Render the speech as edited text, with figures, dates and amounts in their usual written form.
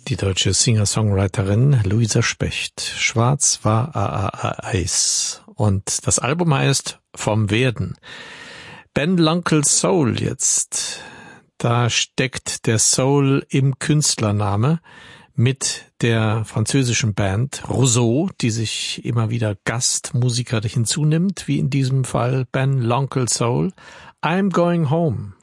Die deutsche Singer-Songwriterin Luisa Specht. Schwarz war Eis. Und das Album heißt Vom Werden. Ben L'Uncle Soul jetzt. Da steckt der Soul im Künstlername mit der französischen Band Rousseau, die sich immer wieder Gastmusiker hinzunimmt, wie in diesem Fall Ben L'Uncle Soul. I'm Going Home.